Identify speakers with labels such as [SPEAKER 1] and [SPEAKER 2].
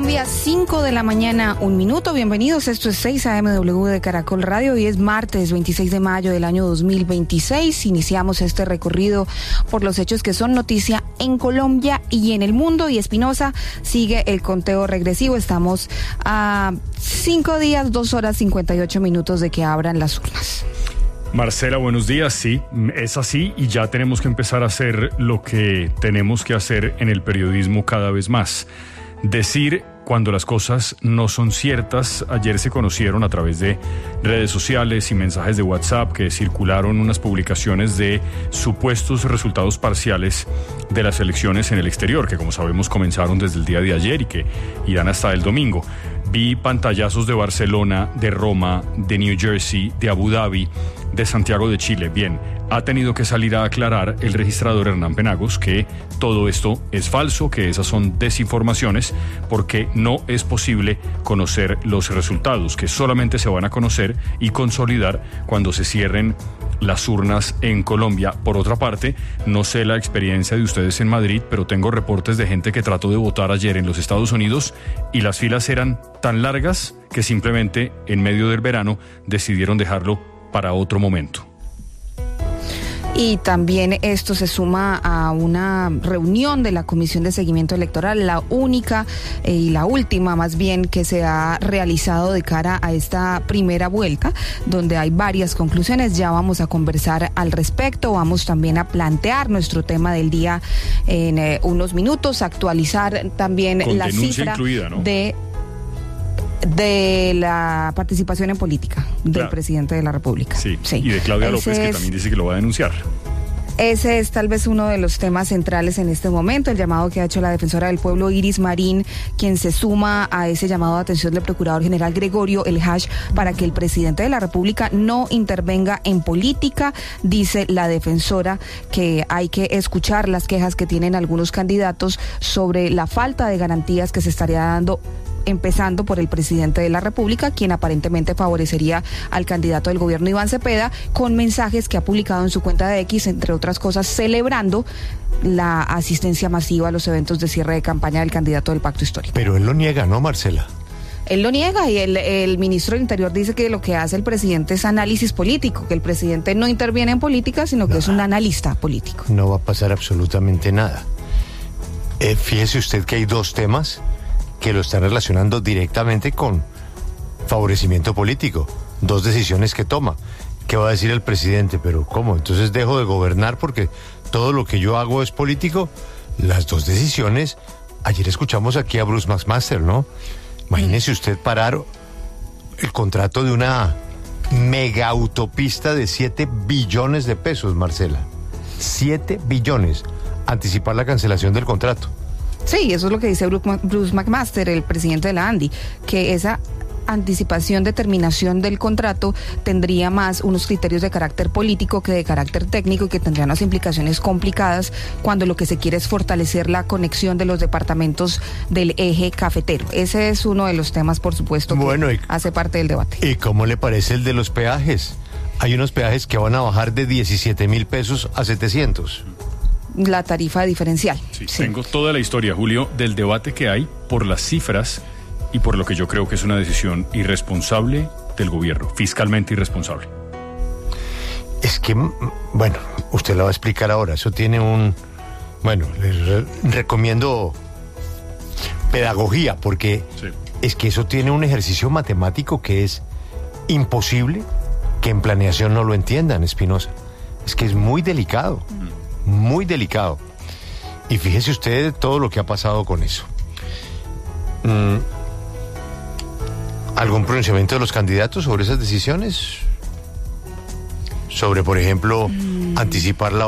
[SPEAKER 1] Colombia, 5 de la mañana, 1 minuto. Bienvenidos, esto es 6 AMW de Caracol Radio. Hoy es martes 26 de mayo del año 2026. Iniciamos este recorrido por los hechos que son noticia en Colombia y en el mundo. Y Espinosa sigue el conteo regresivo. Estamos a 5 días, 2 horas 58 minutos de que abran las urnas.
[SPEAKER 2] Marcela, buenos días. Sí, es así y ya tenemos que empezar a hacer lo que tenemos que hacer en el periodismo cada vez más. Decir cuando las cosas no son ciertas. Ayer se conocieron a través de redes sociales y mensajes de WhatsApp que circularon unas publicaciones de supuestos resultados parciales de las elecciones en el exterior, que como sabemos comenzaron desde el día de ayer y que irán hasta el domingo. Vi pantallazos de Barcelona, de Roma, de New Jersey, de Abu Dhabi, de Santiago de Chile. Bien, ha tenido que salir a aclarar el registrador Hernán Penagos que todo esto es falso, que esas son desinformaciones, porque no es posible conocer los resultados, que solamente se van a conocer y consolidar cuando se cierren las urnas en Colombia. Por otra parte, no sé la experiencia de ustedes en Madrid, pero tengo reportes de gente que trató de votar ayer en los Estados Unidos y las filas eran tan largas que simplemente en medio del verano decidieron dejarlo para otro momento.
[SPEAKER 1] Y también esto se suma a una reunión de la Comisión de Seguimiento Electoral, la única y la última más bien que se ha realizado de cara a esta primera vuelta, donde hay varias conclusiones. Ya vamos a conversar al respecto, vamos también a plantear nuestro tema del día en unos minutos, actualizar también
[SPEAKER 2] con
[SPEAKER 1] la cifra
[SPEAKER 2] incluida, ¿no?,
[SPEAKER 1] de la participación en política del
[SPEAKER 2] claro.
[SPEAKER 1] presidente de la República.
[SPEAKER 2] Sí. Y de Claudia López, que también dice que lo va a denunciar.
[SPEAKER 1] Ese es tal vez uno de los temas centrales en este momento, el llamado que ha hecho la defensora del pueblo Iris Marín, quien se suma a ese llamado de atención del procurador general Gregorio El Hash para que el presidente de la República no intervenga en política. Dice la defensora que hay que escuchar las quejas que tienen algunos candidatos sobre la falta de garantías que se estaría dando, empezando por el presidente de la República, quien aparentemente favorecería al candidato del gobierno Iván Cepeda, con mensajes que ha publicado en su cuenta de X, entre otras cosas, celebrando la asistencia masiva a los eventos de cierre de campaña del candidato del Pacto Histórico.
[SPEAKER 3] Pero él lo niega, ¿no, Marcela?
[SPEAKER 1] Él lo niega y el ministro del Interior dice que lo que hace el presidente es análisis político, que el presidente no interviene en política, sino que es un analista político.
[SPEAKER 3] No va a pasar absolutamente nada. Fíjese usted que hay dos temas que lo están relacionando directamente con favorecimiento político. Dos decisiones que toma. ¿Qué va a decir el presidente? Pero ¿cómo? Entonces dejo de gobernar porque todo lo que yo hago es político. Las dos decisiones. Ayer escuchamos aquí a Bruce McMaster, ¿no? Imagínese usted parar el contrato de una mega autopista de 7 billones de pesos, Marcela. 7 billones. Anticipar la cancelación del contrato.
[SPEAKER 1] Sí, eso es lo que dice Bruce McMaster, el presidente de la ANDI, que esa anticipación de terminación del contrato tendría más unos criterios de carácter político que de carácter técnico y que tendrían unas implicaciones complicadas cuando lo que se quiere es fortalecer la conexión de los departamentos del eje cafetero. Ese es uno de los temas, por supuesto, que hace parte del debate.
[SPEAKER 3] ¿Y cómo le parece el de los peajes? Hay unos peajes que van a bajar de 17,000 pesos a 700.
[SPEAKER 1] La tarifa diferencial.
[SPEAKER 2] Sí. Tengo toda la historia, Julio, del debate que hay por las cifras y por lo que yo creo que es una decisión irresponsable del gobierno, fiscalmente irresponsable.
[SPEAKER 3] Es que, bueno, usted lo va a explicar ahora. Eso tiene les recomiendo pedagogía, porque sí, es que eso tiene un ejercicio matemático que es imposible que en planeación no lo entiendan, Espinosa. Es que es muy delicado. Muy delicado. Y fíjese usted todo lo que ha pasado con eso. ¿Algún pronunciamiento de los candidatos sobre esas decisiones? Sobre, por ejemplo, anticipar la